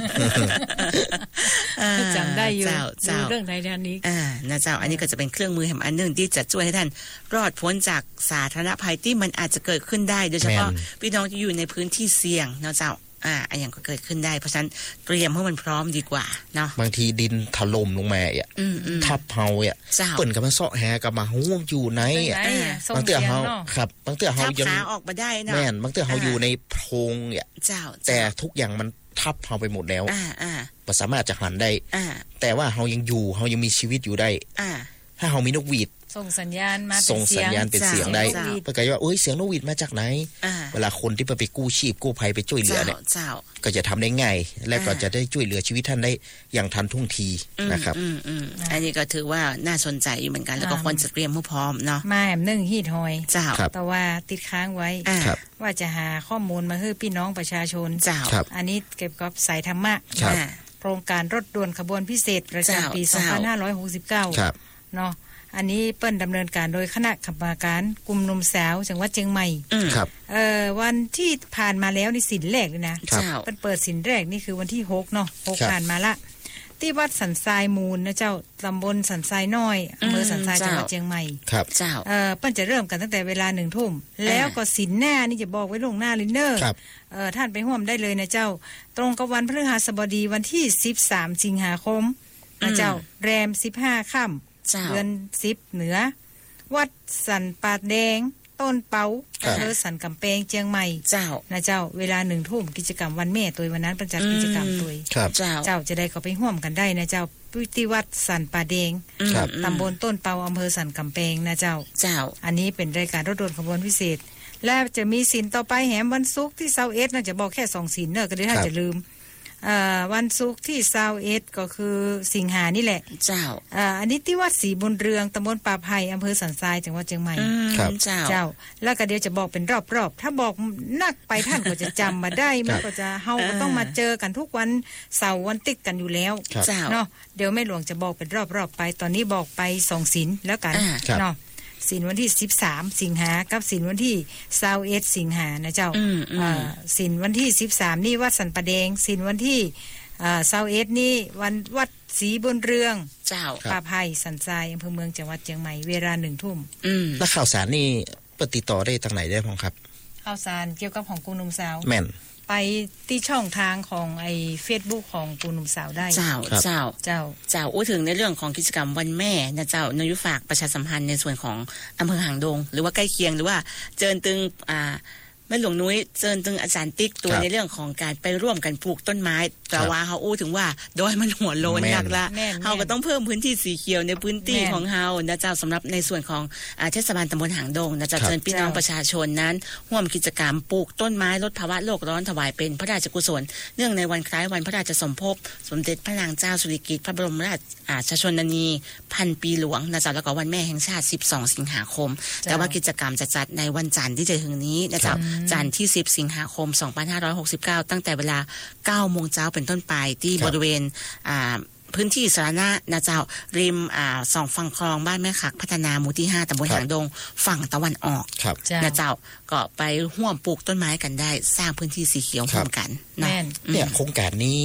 จำได้อยู่เรื่องไททานิคอ่านะเจ้าอันนี้ก็จะเป็นเครื่องมือแห่งอันนึงที่จะช่วยให้ท่านรอดพ้นจากสาธารณภัยที่มันอาจจะเกิดขึ้นได้โดยเฉพาะพี่น้องที่อยู่ในพื้นที่เสี่ยงเนาะเจ้าอ่าอันอย่างก็เกิดขึ้นได้เพราะฉะนั้นเตรียมให้มันพร้อมดีกว่าเนาะบางทีดินถล่มลงมาอ่ะทับเฮาอ่ะเปิ้นก็มาเซาะแหกับมาฮู้อยู่ไหนอ่ะบางเทื่อเฮาครับบางเทื่อเฮายังขาออกมาได้เนาะแม่นบางเทื่อเฮาอยู่ในโพรงอ่ะแต่ทุกอย่างมันทับเฮาไปหมดแล้วอ่าๆบ่สามารถจะหันได้แต่ว่าเฮายังอยู่เฮายังมีชีวิตอยู่ได้ถ้าเฮามีนกหวีดส่งสัญญาณมาส่งสัญญาณเป็นเสียงได้เพื่อก็ว่าโอ้ยเสียงนกหวีดมาจากไหนเวลาคนที่ไปกู้ชีพกู้ภัยไปช่วยเหลือเนี่ยก็จะทำได้ง่ายและก็จะได้ช่วยเหลือชีวิตท่านได้อย่างทันท่วงทีนะครับอันนี้ก็ถือว่าน่าสนใจอยู่เหมือนกันแล้วก็ควรจะเตรียมให้พร้อมเนาะมาแอมนึ่งฮีทอยแต่ว่าติดค้างไว้ว่าจะหาข้อมูลมาให้พี่น้องประชาชนอันนี้เก็บกับสายธรรมะโครงการรถด่วนขบวนพิเศษประจำปีสองพันห้าร้อยหกสิบเก้าเนาะอันนี้เปิ้นดำเนินการโดยคณะกรรมการกลุ่มหนุ่มสาวจังหวัดเชียงใหม่ครับเอ่อวันที่ผ่านมาแล้วนี่สินแรกเลยนะเปิ้นเปิดสินแรกนี่คือวันที่หกเนาะหกผ่านมาละที่วัดสันทรายมูลนะเจ้าตำบลสันทรายน้อยอำเภอสันทรายจังหวัดเชียงใหม่ครับเจ้าเอ่อเปิ้นจะเริ่มกันตั้งแต่เวลา หนึ่ง ทุ่มแล้วก็สินหน้านี่จะบอกไว้ล่วงหน้าเลยเด้อเอ่อท่านไปร่วมได้เลยนะเจ้าตรงกับวันพฤหัสบดีวันที่สิบสามสิงหาคมนะเจ้าแรมสิบห้าค่ำเดือนสิบเหนือวัดสันปาดแดงต้นเปาอำเภอสันกำแพงเชียงใหม่เจ้านะเจ้าเวลาหนึ่งทุ่มกิจกรรมวันแม่ตัววันนั้นประจัดกิจกรรมตัวเจ้าเจ้าจะได้เข้าไปร่วมกันได้นะเจ้าที่วัดสันปาดแดงตำบลต้นเปาอำเภอสันกำแพงนะเจ้าเจ้าอันนี้เป็นรายการรถด่วนขบวนพิเศษและจะมีสินต่อไปแหมวันศุกร์ที่เซาเอสน่าจะบอกแค่สองสินเนอะก็ได้ถ้าจะลืมวันศุกร์ที่ยี่สิบเอ็ดก็คือสิงหานี่แหละเจ้าอ่าอันนี้ที่วัดศรีบุญเรืองตำบลป่าไผ่อำเภอสันทรายจังหวัดเชียงใหม่ครับเจ้าเจ้าแล้วก็เดี๋ยวจะบอกเป็นรอบๆถ้าบอกนักไปท่านก็จะจำมาได้มันก็จะเฮาก็ต้องมาเจอกันทุกวันเสาร์วันติดกันอยู่แล้วเนาะเดี๋ยวแม่หลวงจะบอกเป็นรอบๆไปตอนนี้บอกไปสองศีลแล้วกันเนาะศีลวันที่สิบสามสิงหากับศีลวันที่ยี่สิบเอ็ดสิงหานะเจ้าอ่าศีลวันที่สิบสามนี่วัดสันปะแดงศีลวันที่อ่ายี่สิบเอ็ดนี่วันวัดศรีบุญเรืองเจ้าป่าไผ่สันทรายอำเภอเมืองจังหวัดเชียงใหม่เวลา หนึ่ง ทุ่มอืมแล้วข่าวสารนี่ติดต่อได้ทางไหนได้พ้องครับข่าวสารเกี่ยวกับของกลุ่มหนุ่มสาวแม่นไปที่ช่องทางของไอ้ Facebook ของกลุ่มหนุ่มสาวได้เจ้าเจ้าเจ้าเจ้าอู้ถึงในเรื่องของกิจกรรมวันแม่นะเจ้านายฝากประชาสัมพันธ์ในส่วนของอำเภอหางดงหรือว่าใกล้เคียงหรือว่าเจินตึงอ่าแม่หลวงนุ้ยเจินตึงอาจารย์ติ๊กตัวในเรื่องของการไปร่วมกันปลูกต้นไม้แต่ว่าเฮาอู้ถึงว่าโดยมันหัวโลนหนักละเฮาก็ต้องเพิ่มพื้นที่สีเขียวในพื้นที่ของเฮานะเจ้าสำหรับในส่วนของเทศบาลตำบลหางดงนะเจ้าเชิญพี่น้องประชาชนนั้นร่วมกิจกรรมปลูกต้นไม้ลดภาวะโลกร้อนถวายเป็นพระราชกุศลเนื่องในวันคล้ายวันพระราชสมภพสมเด็จพระนางเจ้าสิริกิติ์พระบรมราชชนนีพันปีหลวงนะเจ้าแล้วก็วันแม่แห่งชาติสิบสองสิงหาคมแต่ว่ากิจกรรมจะจัดในวันจันทร์ที่จะถึงนี้นะเจ้าจันทร์ที่สิบสิงหาคมสองพันห้าร้อยหกสิบเก้าตั้งแต่เวลา เก้าโมง เช้าเป็นต้นไปที่บริเวณอ่าพื้นที่สาธารณะนะเจ้าริมอ่าสองฝั่งคลองบ้านแม่ขักพัฒนาหมู่ที่ห้าตำบลหางดงฝั่งตะวันออกนะเจ้าก็ไปร่วมปลูกต้นไม้กันได้สร้างพื้นที่สีเขียวร่วมกันนะเนี่ยโครงการนี้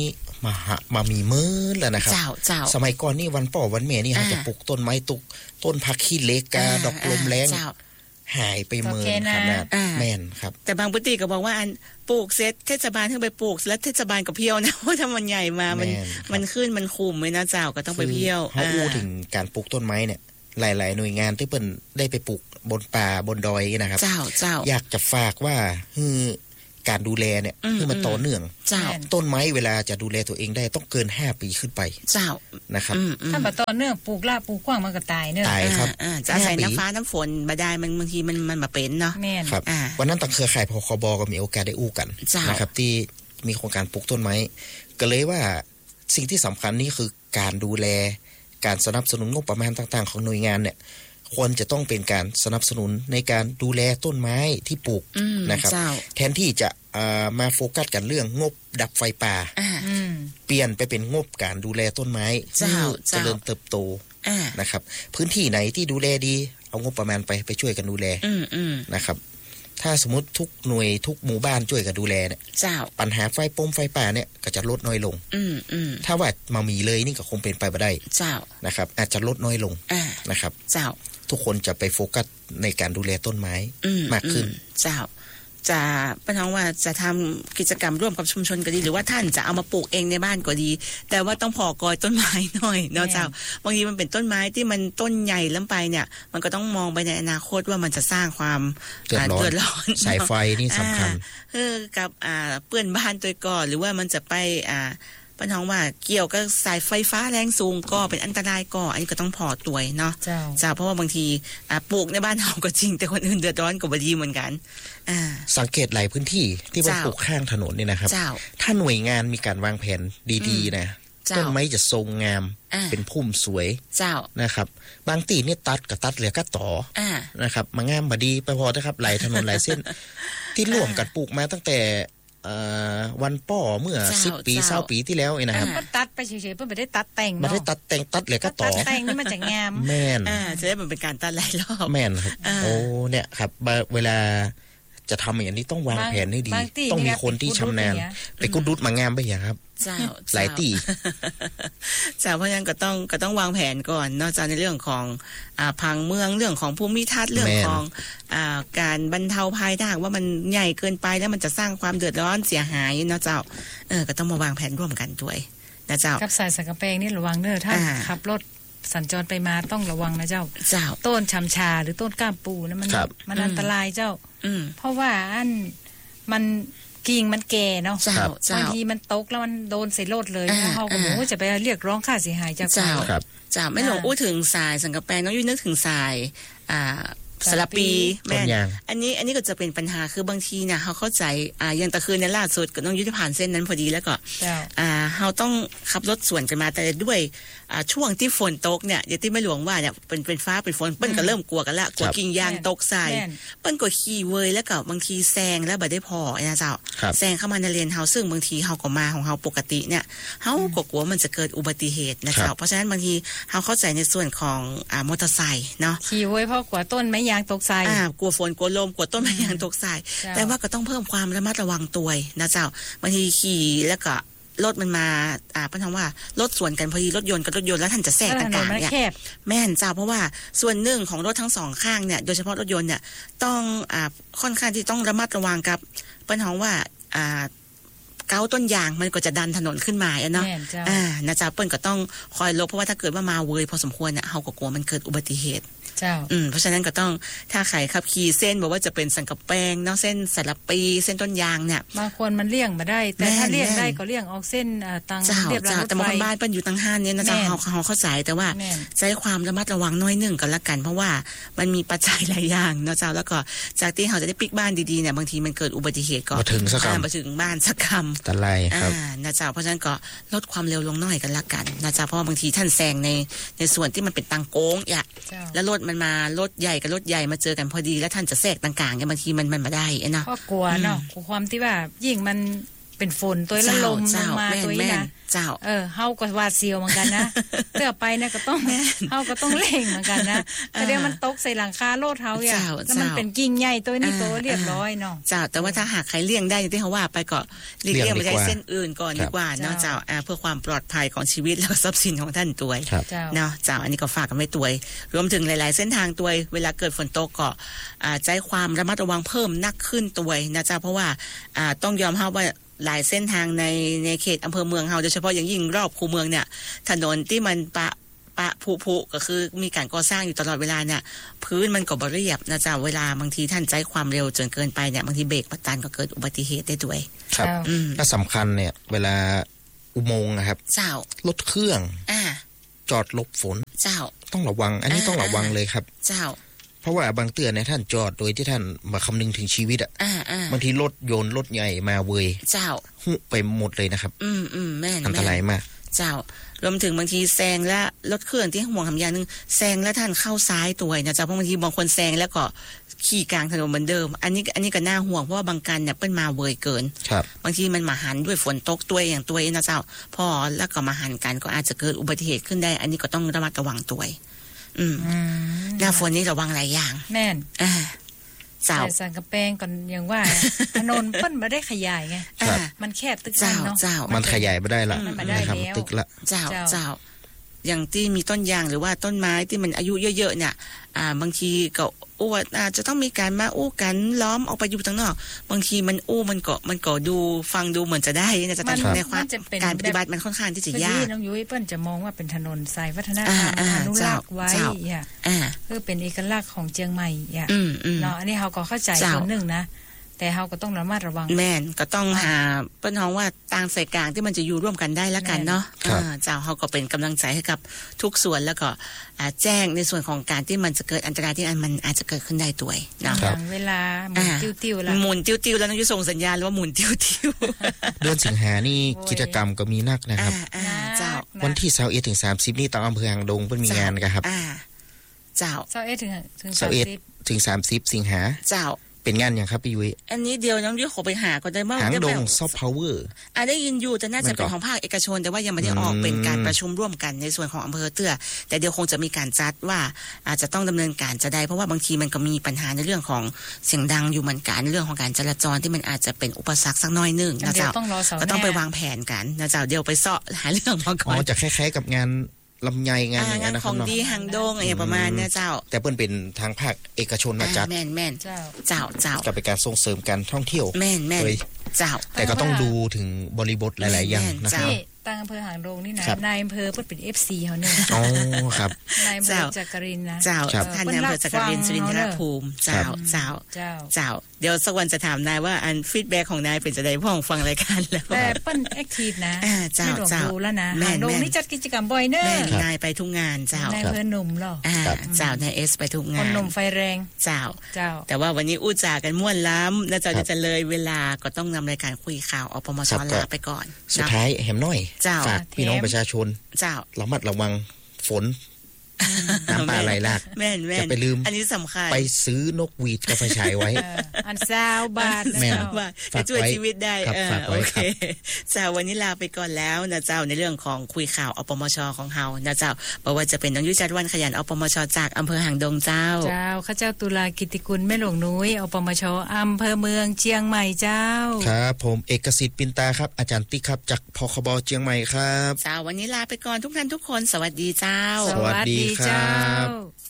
มามามีเมื่อแล้วนะครับสมัยก่อนนี่วันป่อวันแม่นี่เขาจะปลูกต้นไม้ตุกต้นผักขี้เหล็กกาดอกลมแรงหายไปเมินขนาดแม่นครับแต่บางพื้นที่ก็บอกว่าอันปลูกเสร็จเทศบาลขึ้นไปปลูกแล้วเทศบาลก็เพี้ยวนะว่าถ้ามันใหญ่มามันมันขึ้นมันคุมไว้นะเจ้าก็ต้องไปเพี้ยวเขาอู้ถึงการปลูกต้นไม้เนี่ยหลายๆหน่วยงานที่เปิ้นได้ไปปลูกบนป่าบนดอยนะครับเจ้าเจ้าอยากจะฝากว่าคือการดูแลเนี่ยคือมันต่อเนื่องต้นไม้เวลาจะดูแลตัวเองได้ต้องเกินห้าปีขึ้นไปเจ้านะครับถ้าบ่ต่อเนื่องปลูกละปลูกกว้างมันก็ตายเนอะตายครับจะอาศัยน้ำฟ้าน้ำฝนบ่ได้มันบางทีมันมันมาเป็นเนาะครับวันนั้นทางเครือข่ายพคบก็มีโอกาสได้อู้กันนะครับที่มีโครงการปลูกต้นไม้ก็เลยว่าสิ่งที่สำคัญนี่คือการดูแลการสนับสนุนงบประมาณต่างๆของหน่วยงานเนี่ยควรจะต้องเป็นการสนับสนุนในการดูแลต้นไม้ที่ปลูกนะครับแทนที่จะมาโฟกัสกันเรื่องงบดับไฟป่าเปลี่ยนไปเป็นงบการดูแลต้นไม้เจริญเติบโตนะครับพื้นที่ไหนที่ดูแลดีเอางบประมาณไปไปช่วยกันดูแลนะครับถ้าสมมติทุกหน่วยทุกหมู่บ้านช่วยกันดูแลเนี่ยปัญหาไฟป่มไฟป่าเนี่ยก็จะลดน้อยลงถ้าว่ามามีเลยนี่ก็คงเป็นไปไม่ได้นะครับอาจจะลดน้อยลงนะครับทุกคนจะไปโฟกัสในการดูแลต้นไม้มากขึ้นเจ้าจะป้าน้องว่าจะทำกิจกรรมร่วมกับชุมชนก็ดีหรือว่าท่านจะเอามาปลูกเองในบ้านก็ดีแต่ว่าต้องพอกอยต้นไม้หน่อยเนาะเจ้าบางทีมันเป็นต้นไม้ที่มันต้นใหญ่ล้ำไปเนี่ยมันก็ต้องมองไปในอนาคตว่ามันจะสร้างความเดือดร้อนสายไฟนี่สำคัญเออกับอ่าเปื้อนบ้านตัวก่อนหรือว่ามันจะไปอ่าป้าน้องว่าเกี่ยวกับสายไฟฟ้าแรงสูงก็เป็นอันตรายก็อันนี้ก็ต้องพอตัวเนาะเจ้าเพราะว่าบางทีอ่าปลูกในบ้านเราก็จริงแต่คนอื่นเดือดร้อนก็บ่ดีเหมือนกันอ่าสังเกตหลายพื้นที่ที่ว่าปลูกข้างถนนนี่นะครับถ้าหน่วยงานมีการวางแผนดีๆนะต้นไม้จะทรงงามเป็นพุ่มสวยนะครับบางตีนี่ตัดกับตัดเหลือก็ต่อนะครับมางามบดีไปพอนะครับหลายถนนหลายเส้นที่ร่วมกันปลูกมาตั้งแต่วันป่อเมื่อสิบปีเศร้าปีที่แล้วเองนะครับมันตัดไปเฉยๆเพิ่นไม่ได้ตัดแต่งไม่ได้ตัดแต่งตัดเลยก็ต่อตัดแต่งนี่มันจะงามแม่นจะได้มันเป็นการตัดหลายรอบแม่นครับโอ้เนี่ยครับเวลาจะทำอย่างนี้ต้องวางแผนให้ดีต้องมีคนที่ชำนาญไปกุดุดมางามไปอย่างครับเจ้าหลายตีเจ้าเพราะฉะนั้นก็ต้องก็ต้องวางแผนก่อนนอกจากในเรื่องของอ่าพังเมืองเรื่องของภูมิทัศน์เรื่องของอ่าการบรรเทาภัยถ้าหากว่ามันใหญ่เกินไปแล้วมันจะสร้างความเดือดร้อนเสียหายเนาะเจ้าเออก็ต้องมาวางแผนร่วมกันด้วยนะเจ้ากับสายสังกะแปงนี่ระวังเด้อถ้าขับรถสัญจรไปมาต้องระวังนะเจ้าเจ้าต้นชำชาหรือต้นก้ามปูนะมันมันอันตรายเจ้าเพราะว่าอันมันกิ่งมันแก่เนาะบางทีมันตกแล้วมันโดนใส่รถเลยเฮาก็บ่รู้จะไปเรียกร้องค่าเสียหายจากใครครับจ้าไม่หลงอู้ถึงสายสังกะแปงน้องยุ้ยนึกถึงสายอ่าสลับปีแม่อันนี้อันนี้ก็จะเป็นปัญหาคือบางทีเนี่ยเขาเข้าใจอ่าอย่างตะคืนในล่าสุดก็ต้องยุทธผ่านเส้นนั้นพอดีแล้วก็อ่าเขาต้องขับรถสวนกันมาแต่ด้วยอ่าช่วงที่ฝนตกเนี่ยอย่างที่แม่หลวงว่าเนี่ยเป็นเป็นฟ้าเป็นฝนเปิ้นก็เริ่มกลัวกันละกลัวกิ่งยางตกใส่เปิ้นก็ขี่เวยแล้วก็บางทีแซงแล้วบ่ได้พอนะเจ้าแซงเข้ามาในเลนเฮาซึ่งบางทีเฮาก็มาของเฮาปกติเนี่ยเฮาก็กลัวมันจะเกิดอุบัติเหตุนะเจ้าเพราะฉะนั้นบางทีเฮาเข้าใจในส่วนของอ่ามอเตอร์ไซค์เนาะขี่เวยเพราะกลัวต้นไม้ยางตกใส่อ่ากลัวฝนกลัวลมกลัวต้นไม้ยางตกใส่แต่ว่าก็ต้องเพิ่มความระมัดระวังตัวนะเจ้าบางทีขี่แล้วก็รถมันมาอ่าเพิ่นทำว่ารถสวนกันพอดีรถยนต์กับรถยนต์แล้วท่านจะแทรกต่างๆเนี่ยแม่นเจ้าเพราะว่าส่วนหนึ่งของรถทั้งสองข้างเนี่ยโดยเฉพาะรถยนต์เนี่ยต้องอ่าค่อนข้างที่ต้องระมัดระวังกับเพิ่นทำว่าอ่าเก้าต้นยางมันก็จะดันถนนขึ้นมาเนาะอ่านะจ๊ะเปิ้นก็ต้องคอยลบเพราะว่าถ้าเกิดว่ามาเวยพอสมควรเนี่ยเฮาก็กลัวมันเกิดอุบัติเหตุเจ้าอืมเพราะฉะนั้นก็ต้องถ้าใครขับขี่เส้นบอกว่าจะเป็นสังกะแปงเนาะเส้นสลับปีเส้นต้นยางเนี่ยบางคนมันเลี่ยงมาได้แต่ถ้าเลี่ยงได้ก็เลี่ยงออกเส้นอ่าตังเรียบร้อยแต่บางคนบ้านเปิ้นอยู่ตั้งห้านเนี่ยนะจ๊ะเฮาเฮาเข้าใจแต่ว่าใช้ความระมัดระวังน้อยนึงก็แล้วกันเพราะว่ามันมีปัจจัยหลายอย่างเนาะเจ้าแล้วก็จากที่เฮาจะได้ปิกบ้านดีๆเนี่ยบางทีมันเกิดอุบัติเหตุก็มาถึงสักคำมาถึงบ้านสักคำตะไลครับอ่านะจ๊ะเพราะฉะนั้นก็ลดความเร็วลงน้อยกันละกันนะจ๊ะเพราะว่าบางทีท่านแซงในในส่วนที่มันเป็นทางโค้งอ่ะแล้วรถมันมารถใหญ่กับรถใหญ่มาเจอกันพอดีแล้วท่านจะแทรกต่างๆเนี่ยบางทีมันมันมาได้เนาะก็กลัวเนาะความที่ว่ายิ่งมันเป็นฝนตัวละลมลงมาตัวนี้นะเจ้าเออเฮาก็หวาดเสียวเหมือนกันนะเตื้อไปเนี่ยก็ต้องเฮาก็ต้องเร่งเหมือนกันนะแต่เดี๋ยวมันตกใส่หลังคาโลดเฮาอ่ะแล้วมันเป็นกิ่งใหญ่ตัวนี้ตัวเรียบร้อยเนาะเจ้าแต่ว่าถ้าหากใครเลี่ยงได้อย่างที่เขาว่าไปก็เลี่ยงไปใช้เส้นอื่นก่อนดีกว่าเนาะเจ้าเพื่อความปลอดภัยของชีวิตและทรัพย์สินของท่านตัวเนาะเจ้าอันนี้ก็ฝากกันไว้ตัวรวมถึงหลายๆเส้นทางตัวเวลาเกิดฝนตกก็ใจความระมัดระวังเพิ่มนักขึ้นตัวนะเจ้าเพราะว่าต้องยอมรับว่าหลายเส้นทางในในเขตอำเภอเมืองเฮาโดยเฉพาะอย่างยิ่งรอบคูเมืองเนี่ยถนนที่มันปะปะผุผุก็คือมีการก่อสร้างอยู่ตลอดเวลาเนี่ยพื้นมันก็บ่เรียบนะจ๊ะเวลาบางทีท่านใช้ความเร็วจนเกินไปเนี่ยบางทีเบรกประตันก็เกิดอุบัติเหตุได้ด้วยครับถ้าสำคัญเนี่ยเวลาอุโมงค์นะครับเจ้ารถเครื่องอ่าจอดหลบฝนเจ้าต้องระวังอันนี้ต้องระวังเลยครับเจ้าเพราะว่าบางเตือนเนี่ยท่านจอดโดยที่ท่านมาคำนึงถึงชีวิตอ่ะบางทีรถโยนรถใหญ่มาเวยเจ้าหุไปหมดเลยนะครับอืมอืมแม่นอันตรายมากเจ้ารวมถึงบางทีแซงและรถเครื่องที่ห่วงทำอย่างนึงแซงแล้วท่านเข้าซ้ายตัวนะเจ้าเพราะบางทีบางคนแซงแล้วก็ขี่กลางถนนเหมือนเดิมอันนี้อันนี้ก็น่าห่วงเพราะว่าบางกันเนี่ยเปิ้นมาเวยเกินบางทีมันมาหันด้วยฝนตกตัวอย่างตัวนะเจ้าพอแล้วก็มาหันกันก็อาจจะเกิดอุบัติเหตุขึ้นได้อันนี้ก็ต้องระมัดระวังตัวอืมหน้าฝนนี่ระวังหลายอย่างแม่นอ่าเจ้าสังกะแปงก่อนอย่างว่าถนนเปิ้นบ่ได้ขยายไงมันแคบตึกเนาะมันขยายบ่ได้ละนะครับตึกละเจ้าเจ้าอย่างที่มีต้นยางหรือว่าต้นไม้ที่มันอายุเยอะๆเนี่ยอ่าบางทีก็อู้อาจจะต้องมีการมาอู้กันล้อมออกไปอยู่ทางนอกบางทีมันอู้มันก็มันก็ดูฟังดูเหมือนจะได้นะจะแต่ในความการปฏิบัติมันค่อนข้างที่จะยากน้องยุ้ยเปิ้นจะมองว่าเป็นถนนสายวัฒนธรรมอนุรักษ์ไว้อ่ะคือเป็นเอกลักษณ์ของเชียงใหม่อ่ะเนาะอันนี้เฮาก็เข้าใจส่วนหนึ่งนะแต่เฮาก็ต้องระมัดระวังแม่นก็ต้องหาเปิ้นฮ้องว่าต่างสายกลางที่มันจะอยู่ร่วมกันได้ละกันเนาะเจ้าเฮาก็เป็นกำลังใจให้กับทุกส่วนแล้วก็แจ้งในส่วนของการที่มันจะเกิดอันตรายที่มันอาจจะเกิดขึ้นได้ด้วยเนาะเวลาหมุนติ้วๆแล้วหมุนติ้วๆแล้วต้องส่งสัญญาณว่าหมุนติ้วๆเดือนสิงหานี่กิจกรรมก็มีนักนะครับเจ้าวันที่ยี่สิบเอ็ดถึงสามสิบนี่ตามอำเภอหางดงเพิ่นมีงานกันครับเจ้ายี่สิบเอ็ดถึงถึงสามสิบถึงสามสิบสิงหาเจ้าเป็นงานอย่างครับพี่ยุ้ยอันนี้เดียวน้องยุ้ยขอไปหาก็ได้ว่าหางดงซอฟต์พาวเวอร์อ่ะได้ยินอยู่แต่น่าจะเป็นของภาคเอกชนแต่ว่ายังไม่ได้ออกเป็นการประชุมร่วมกันในส่วนของอำเภอเตื้อแต่เดี๋ยวคงจะมีการจัดว่าอาจจะต้องดำเนินการจะได้เพราะว่าบางทีมันก็มีปัญหาในเรื่องของเสียงดังอยู่เหมือนกันเรื่องของการจราจรที่มันอาจจะเป็นอุปสรรคสักน้อยนึงนะเจ้าก็ต้องไปวางแผนกันนะเจ้าเดี๋ยวไปเสาะหาเรื่องมาก่อนอ๋อจะคล้ายๆกับงานลำไยงานอย่างนั้นนะครับของดีหางดงอะไรประมาณนี้เจ้าแต่เปิ้นเป็นทางภาคเอกชนมาจัดแม่นแม่นเจ้าเจ้าเจ้าจะเป็นการส่งเสริมการท่องเที่ยวแม่นแม่นเจ้าแต่ก็ต้องดูถึงบริบทหลายๆอย่างนะครับตั้งอำเภอหางดงนี่นะนายอำเภอเพิ่นเป็น เอฟ ซี เฮาเนี่ยอ๋อครับนายอำเภอจักรินนะเจ้าท่านนายอำเภอจักรินสุรินทรภูมิเจ้าเจ้าเจ้าเดี๋ยวสักวันจะถามนายว่าอันฟีดแบ็กของนายเป็นจะได้พ่อฟังรายการแล้วแต่เปิ้นแอคทีฟนะเจ้าเจ้าดูแล้วนะหางดงนี่จัดกิจกรรมบ่อยเด้อนายไปทุกงานเจ้านายอำเภอหนุ่มหรอเจ้านายเอสไปทุกงานคนหนุ่มไฟแรงเจ้าเจ้าแต่ว่าวันนี้อู้จากันม่วนล้ำแล้วเจ้าจะเลยเวลาก็ต้องนำรายการคุยข่าวอปมช.ลาไปก่อนสุดท้ายแหมน้อยฝากพี่น้องประชาชนเจ้าระมัดระวังฝนน้ำป่าไหลหลากแม่นๆจะไปลืมอันนี้สำคัญไปซื้อนกหวีดกับไฟฉายไว้อันซาวบาทแม่จะช่วยชีวิตได้โอเคเจ้าวันนี้ลาไปก่อนแล้วนะเจ้าในเรื่องของคุยข่าวอปมช.ของเฮานะเจ้าบ่ว่าจะเป็นน้องยุ้ยจัดวันขยันอปมช.จากอำเภอหางดงเจ้าเจ้าข้าเจ้าตุลากิติกุลแม่หลวงนุ้ยอปมช.อำเภอเมืองเชียงใหม่เจ้าครับผมเอกสิทธิ์ปินตาครับอาจารย์ติ๊กครับจากพคบเชียงใหม่ครับเจ้าวันนี้ลาไปก่อนทุกท่านทุกคนสวัสดีเจ้าสวัสดีครับ